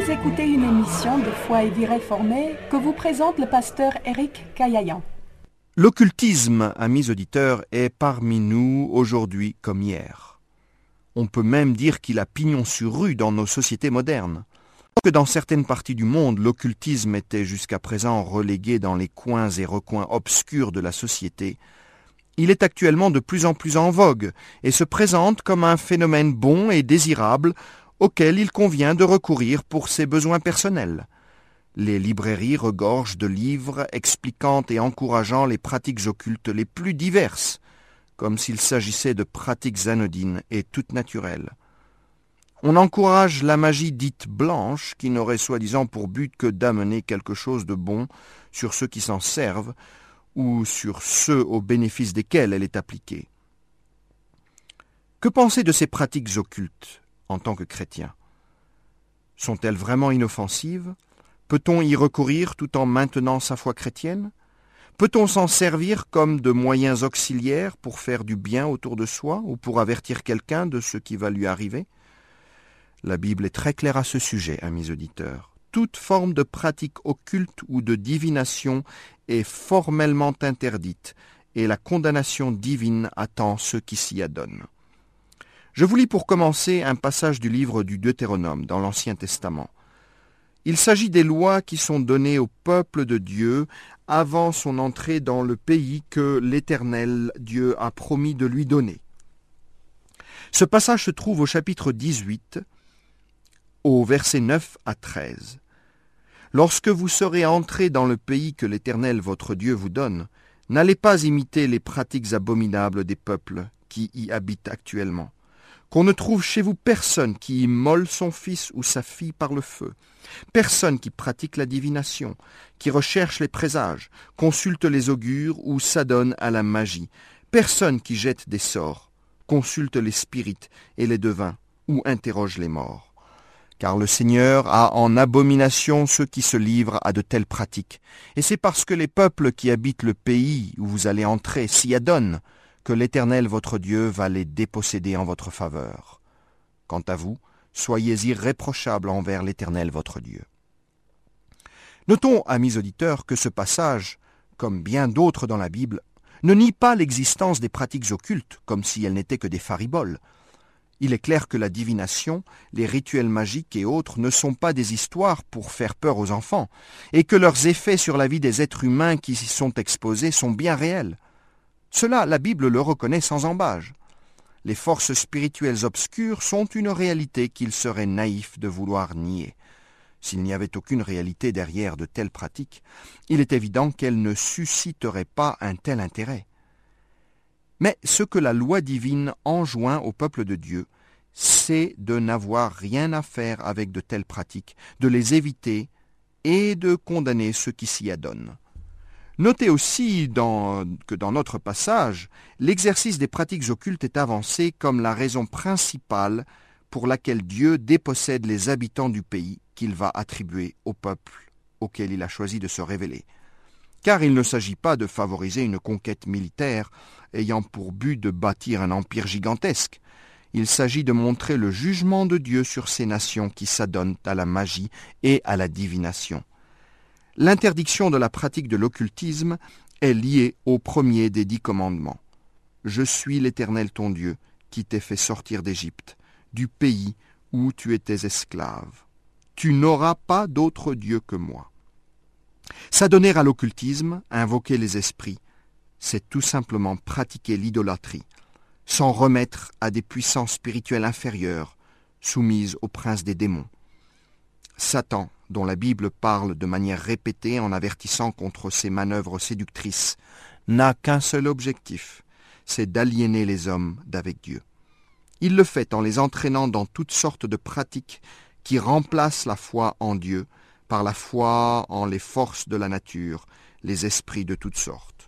Vous écoutez une émission de Foi et Vie Réformée que vous présente le pasteur Éric Caillayan. L'occultisme, amis auditeurs, est parmi nous aujourd'hui comme hier. On peut même dire qu'il a pignon sur rue dans nos sociétés modernes. Que dans certaines parties du monde, l'occultisme était jusqu'à présent relégué dans les coins et recoins obscurs de la société, il est actuellement de plus en plus en vogue et se présente comme un phénomène bon et désirable auquel il convient de recourir pour ses besoins personnels. Les librairies regorgent de livres expliquant et encourageant les pratiques occultes les plus diverses, comme s'il s'agissait de pratiques anodines et toutes naturelles. On encourage la magie dite blanche, qui n'aurait soi-disant pour but que d'amener quelque chose de bon sur ceux qui s'en servent, ou sur ceux au bénéfice desquels elle est appliquée. Que penser de ces pratiques occultes en tant que chrétien? Sont-elles vraiment inoffensives? Peut-on y recourir tout en maintenant sa foi chrétienne? Peut-on s'en servir comme de moyens auxiliaires pour faire du bien autour de soi ou pour avertir quelqu'un de ce qui va lui arriver? La Bible est très claire à ce sujet, amis auditeurs. Toute forme de pratique occulte ou de divination est formellement interdite et la condamnation divine attend ceux qui s'y adonnent. Je vous lis pour commencer un passage du livre du Deutéronome dans l'Ancien Testament. Il s'agit des lois qui sont données au peuple de Dieu avant son entrée dans le pays que l'Éternel Dieu a promis de lui donner. Ce passage se trouve au chapitre 18, au verset 9 à 13. « Lorsque vous serez entrés dans le pays que l'Éternel votre Dieu vous donne, n'allez pas imiter les pratiques abominables des peuples qui y habitent actuellement. Qu'on ne trouve chez vous personne qui immole son fils ou sa fille par le feu, personne qui pratique la divination, qui recherche les présages, consulte les augures ou s'adonne à la magie, personne qui jette des sorts, consulte les spirites et les devins ou interroge les morts. Car le Seigneur a en abomination ceux qui se livrent à de telles pratiques. Et c'est parce que les peuples qui habitent le pays où vous allez entrer s'y adonnent que l'Éternel votre Dieu va les déposséder en votre faveur. Quant à vous, soyez irréprochables envers l'Éternel votre Dieu. » Notons, amis auditeurs, que ce passage, comme bien d'autres dans la Bible, ne nie pas l'existence des pratiques occultes, comme si elles n'étaient que des fariboles. Il est clair que la divination, les rituels magiques et autres ne sont pas des histoires pour faire peur aux enfants, et que leurs effets sur la vie des êtres humains qui s'y sont exposés sont bien réels. Cela, la Bible le reconnaît sans ambages. Les forces spirituelles obscures sont une réalité qu'il serait naïf de vouloir nier. S'il n'y avait aucune réalité derrière de telles pratiques, il est évident qu'elles ne susciteraient pas un tel intérêt. Mais ce que la loi divine enjoint au peuple de Dieu, c'est de n'avoir rien à faire avec de telles pratiques, de les éviter et de condamner ceux qui s'y adonnent. Notez aussi que dans notre passage, l'exercice des pratiques occultes est avancé comme la raison principale pour laquelle Dieu dépossède les habitants du pays qu'il va attribuer au peuple auquel il a choisi de se révéler. Car il ne s'agit pas de favoriser une conquête militaire ayant pour but de bâtir un empire gigantesque. Il s'agit de montrer le jugement de Dieu sur ces nations qui s'adonnent à la magie et à la divination. L'interdiction de la pratique de l'occultisme est liée au premier des 10 commandements. « Je suis l'Éternel ton Dieu, qui t'ai fait sortir d'Égypte, du pays où tu étais esclave. Tu n'auras pas d'autre Dieu que moi. » S'adonner à l'occultisme, invoquer les esprits, c'est tout simplement pratiquer l'idolâtrie, s'en remettre à des puissances spirituelles inférieures, soumises au prince des démons. Satan, dont la Bible parle de manière répétée en avertissant contre ses manœuvres séductrices, n'a qu'un seul objectif, c'est d'aliéner les hommes d'avec Dieu. Il le fait en les entraînant dans toutes sortes de pratiques qui remplacent la foi en Dieu par la foi en les forces de la nature, les esprits de toutes sortes.